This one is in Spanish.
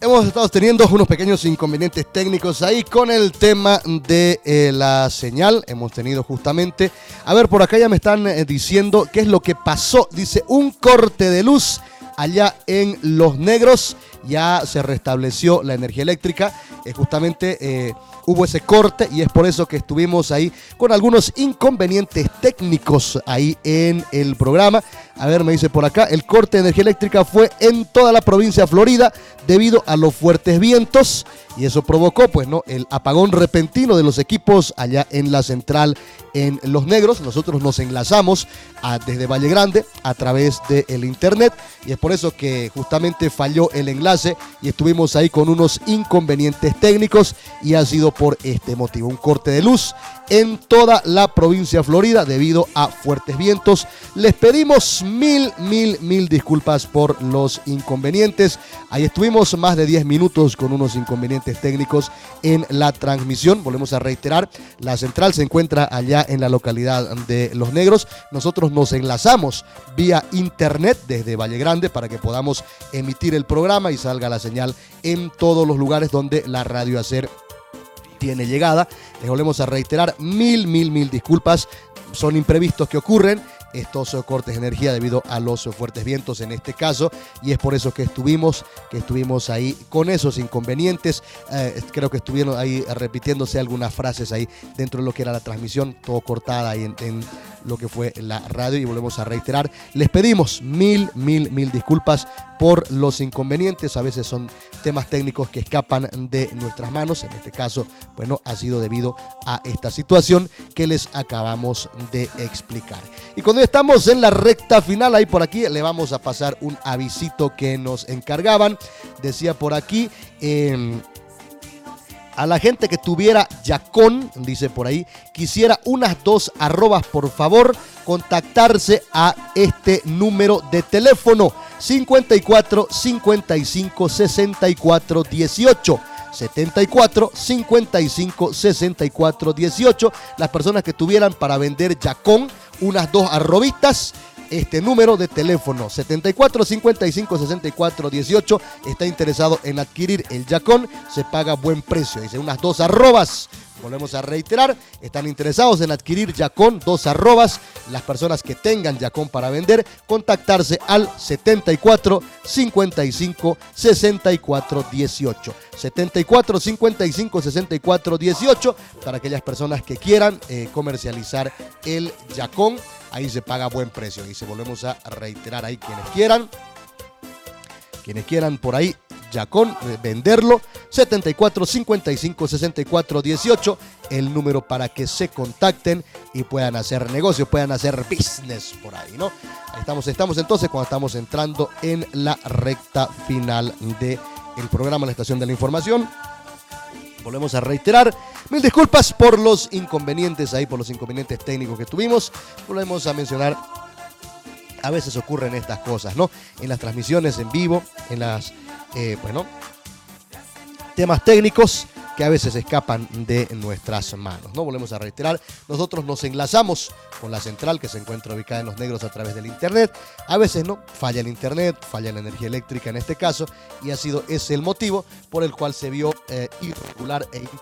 Hemos estado teniendo unos pequeños inconvenientes técnicos ahí con el tema de la señal. Hemos tenido justamente... A ver, por acá ya me están diciendo qué es lo que pasó. Dice, un corte de luz allá en Los Negros. Ya se restableció la energía eléctrica. Justamente hubo ese corte y es por eso que estuvimos ahí con algunos inconvenientes técnicos ahí en el programa. A ver, me dice por acá, el corte de energía eléctrica fue en toda la provincia de Florida debido a los fuertes vientos y eso provocó, pues, ¿no?, el apagón repentino de los equipos allá en la central en Los Negros. Nosotros nos enlazamos desde Valle Grande a través del internet y es por eso que justamente falló el enlace y estuvimos ahí con unos inconvenientes técnicos y ha sido por este motivo, un corte de luz en toda la provincia de Florida debido a fuertes vientos. Les pedimos mil disculpas por los inconvenientes. Ahí estuvimos más de 10 minutos con unos inconvenientes técnicos en la transmisión. Volvemos a reiterar, la central se encuentra allá en la localidad de Los Negros. Nosotros nos enlazamos vía internet desde Valle Grande para que podamos emitir el programa y salga la señal en todos los lugares donde la Radio Hacer tiene llegada. Les volvemos a reiterar mil disculpas. Son imprevistos que ocurren, estos cortes de energía debido a los fuertes vientos en este caso, y es por eso que estuvimos ahí con esos inconvenientes. Creo que estuvieron ahí repitiéndose algunas frases ahí dentro de lo que era la transmisión, todo cortada ahí en lo que fue la radio, y volvemos a reiterar, les pedimos mil disculpas por los inconvenientes. A veces son temas técnicos que escapan de nuestras manos. En este caso, bueno, ha sido debido a esta situación que les acabamos de explicar. Y cuando estamos en la recta final, ahí por aquí le vamos a pasar un avisito que nos encargaban. Decía por aquí, a la gente que tuviera Yacon, dice por ahí, quisiera unas 2 arrobas, por favor, contactarse a este número de teléfono 54 55 64 18. 74 55 64 18. Las personas que tuvieran para vender Yacon, unas 2 arrobitas, este número de teléfono 74 55 64 18 está interesado en adquirir el Yacon, se paga buen precio, dice unas 2 arrobas. Volvemos a reiterar, están interesados en adquirir Yacon, 2 arrobas. Las personas que tengan Yacon para vender, contactarse al 74 55 64 18. 74 55 64 18 para aquellas personas que quieran comercializar el Yacon. Ahí se paga buen precio. Y se volvemos a reiterar ahí, quienes quieran por ahí Yacon, venderlo, 74 55 64 18, el número para que se contacten y puedan hacer negocio, puedan hacer business por ahí, ¿no? Ahí estamos entonces cuando estamos entrando en la recta final del programa, la estación de la información. Volvemos a reiterar, mil disculpas por los inconvenientes ahí, por los inconvenientes técnicos que tuvimos. Volvemos a mencionar, a veces ocurren estas cosas, ¿no? En las transmisiones en vivo, en las, temas técnicos que a veces escapan de nuestras manos, ¿no? Volvemos a reiterar, nosotros nos enlazamos con la central que se encuentra ubicada en Los Negros a través del internet. A veces no, falla el internet, falla la energía eléctrica en este caso, y ha sido ese el motivo por el cual se vio irregular e